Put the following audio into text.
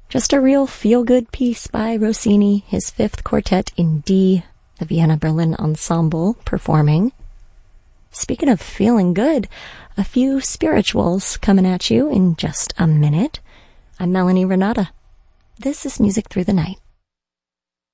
Just a real feel-good piece by Rossini, his fifth quartet in D, the Vienna Berlin Ensemble performing. Speaking of feeling good, a few spirituals coming at you in just a minute. I'm Melanie Renata. This is Music Through the Night.